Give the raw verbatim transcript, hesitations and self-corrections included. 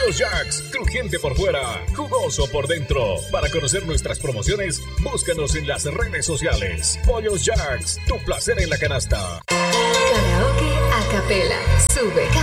Pollos Jacks, crujiente por fuera, jugoso por dentro. Para conocer nuestras promociones, búscanos en las redes sociales. Pollos Jacks, tu placer en la canasta. Karaoke a capela. Sube.